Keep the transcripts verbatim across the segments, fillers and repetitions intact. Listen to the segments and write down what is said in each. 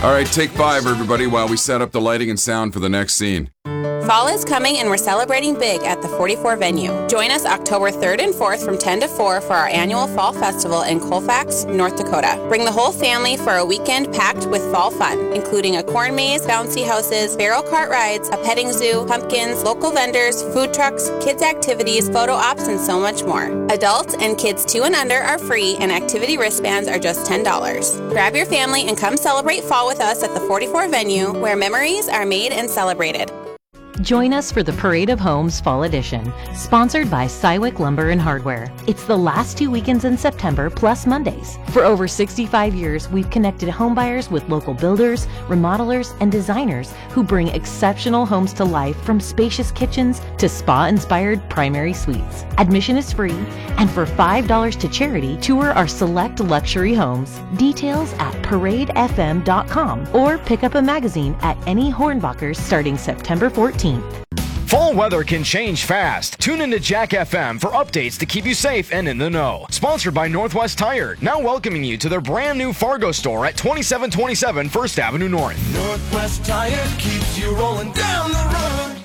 All right, take five, everybody, while we set up the lighting and sound for the next scene. Fall is coming and we're celebrating big at the forty-four venue. Join us October third and fourth from ten to four for our annual Fall Festival in Colfax, North Dakota. Bring the whole family for a weekend packed with fall fun, including a corn maze, bouncy houses, barrel cart rides, a petting zoo, pumpkins, local vendors, food trucks, kids activities, photo ops, and so much more. Adults and kids two and under are free and activity wristbands are just ten dollars. Grab your family and come celebrate fall with us at the forty-four venue where memories are made and celebrated. Join us for the Parade of Homes Fall Edition, sponsored by Cywick Lumber and Hardware. It's the last two weekends in September plus Mondays. For over sixty-five years, we've connected homebuyers with local builders, remodelers, and designers who bring exceptional homes to life, from spacious kitchens to spa-inspired primary suites. Admission is free, and for five dollars to charity, tour our select luxury homes. Details at parade f m dot com or pick up a magazine at any Hornbachers starting September fourteenth. Fall weather can change fast. Tune into Jack F M for updates to keep you safe and in the know. Sponsored by Northwest Tire, now welcoming you to their brand new Fargo store at twenty-seven twenty-seven First Avenue North. Northwest Tire keeps you rolling down the road.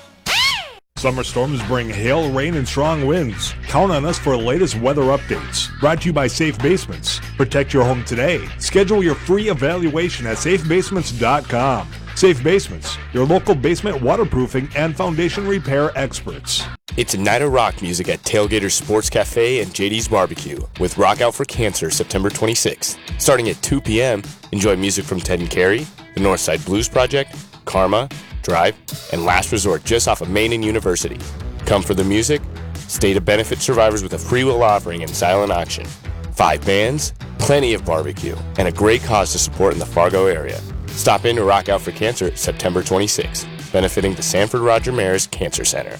Summer storms bring hail, rain, and strong winds. Count on us for the latest weather updates. Brought to you by Safe Basements. Protect your home today. Schedule your free evaluation at safe basements dot com. Safe Basements, your local basement waterproofing and foundation repair experts. It's a night of rock music at Tailgater Sports Cafe and J D's Barbecue with Rock Out for Cancer September twenty-sixth. Starting at two p.m., enjoy music from Ted and Carrie, the Northside Blues Project, Karma, Drive, and Last Resort just off of Main and University. Come for the music, stay to benefit survivors with a free will offering and silent auction. Five bands, plenty of barbecue, and a great cause to support in the Fargo area. Stop in to Rock Out for Cancer September twenty-sixth, benefiting the Sanford Roger Maris Cancer Center.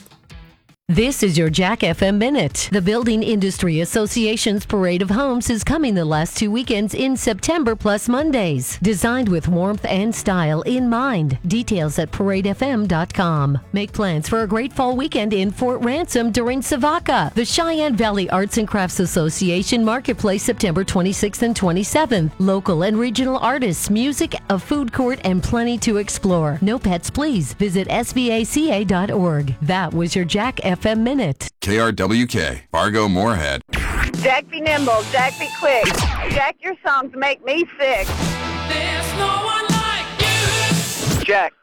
This is your Jack F M Minute. The Building Industry Association's Parade of Homes is coming the last two weekends in September plus Mondays. Designed with warmth and style in mind. Details at parade f m dot com. Make plans for a great fall weekend in Fort Ransom during Savaka. The Cheyenne Valley Arts and Crafts Association Marketplace September twenty-sixth and twenty-seventh. Local and regional artists, music, a food court, and plenty to explore. No pets, please. Visit s v a c a dot org. That was your Jack F M Minute. K R W K, Fargo Moorhead. Jack be nimble, Jack be quick. Jack, your songs make me sick. There's no one like you. Jack.